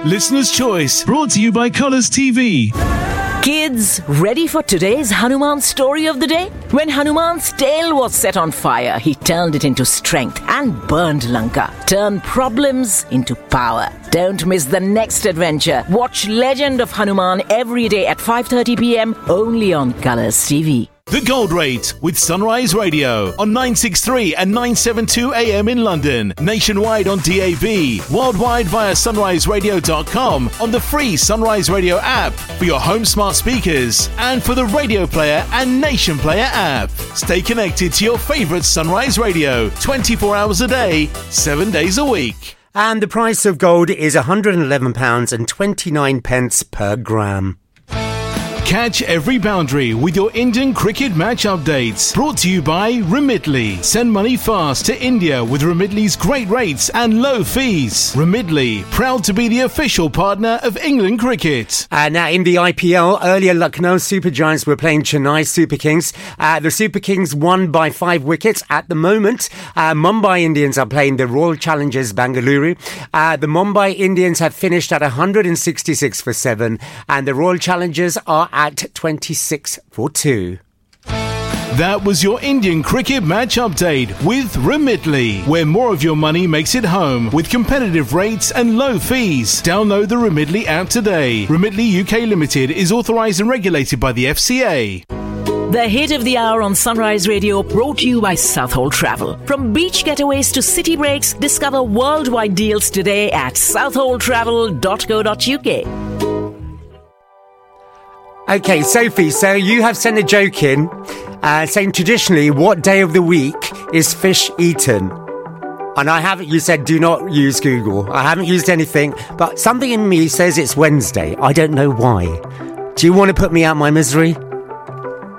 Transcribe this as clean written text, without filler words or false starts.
Listener's Choice, brought to you by Colours TV. Kids, ready for today's Hanuman story of the day? When Hanuman's tail was set on fire, he turned it into strength and burned Lanka. Turn problems into power. Don't miss the next adventure. Watch Legend of Hanuman every day at 5:30 p.m. only on Colours TV. The Gold Rate with Sunrise Radio on 963 and 972 AM in London, nationwide on DAB, worldwide via sunriseradio.com, on the free Sunrise Radio app for your home smart speakers and for the Radio Player and Nation Player app. Stay connected to your favourite Sunrise Radio 24 hours a day, 7 days a week. And the price of gold is £111.29 per gram. Catch every boundary with your Indian cricket match updates. Brought to you by Remitly. Send money fast to India with Remitly's great rates and low fees. Remitly, proud to be the official partner of England cricket. Now in the IPL, earlier Lucknow Super Giants were playing Chennai Super Kings. The Super Kings won by 5 wickets. At the moment, Mumbai Indians are playing the Royal Challengers Bengaluru. The Mumbai Indians have finished at 166 for 7 and the Royal Challengers are at 26 for 2. That was your Indian cricket match update with Remitly, where more of your money makes it home with competitive rates and low fees. Download the Remitly app today. Remitly UK Limited is authorised and regulated by the FCA. The hit of the hour on Sunrise Radio, brought to you by Southall Travel. From beach getaways to city breaks, discover worldwide deals today at southalltravel.co.uk. Okay, Sophie, so you have sent a joke in saying traditionally, what day of the week is fish eaten? And you said do not use Google. I haven't used anything, but something in me says it's Wednesday. I don't know why. Do you want to put me out my misery?